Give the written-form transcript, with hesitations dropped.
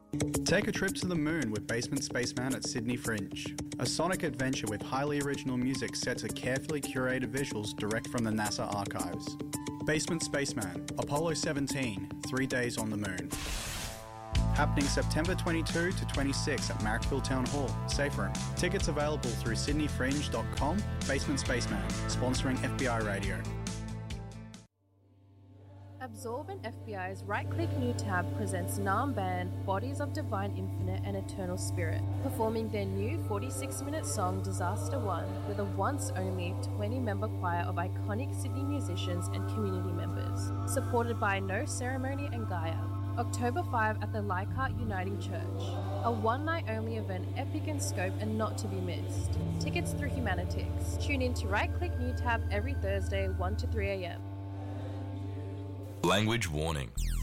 Take a trip to the moon with Basement Spaceman at Sydney Fringe. A sonic adventure with highly original music set to carefully curated visuals direct from the NASA archives. Basement Spaceman, Apollo 17, 3 days on the moon. Happening September 22 to 26 at Marrickville Town Hall, Safe Room. Tickets available through sydneyfringe.com. Basement Spaceman, sponsoring FBI Radio. Absorbent FBI's Right-Click New Tab presents Naam Band, Bodies of Divine Infinite and Eternal Spirit, performing their new 46-minute song Disaster One with a once-only 20-member choir of iconic Sydney musicians and community members, supported by No Ceremony and Gaia. October 5 at the Leichhardt Uniting Church. A one-night-only event, epic in scope and not to be missed. Tickets through Humanitix. Tune in to Right-Click New Tab every Thursday, 1 to 3 a.m. Language warning.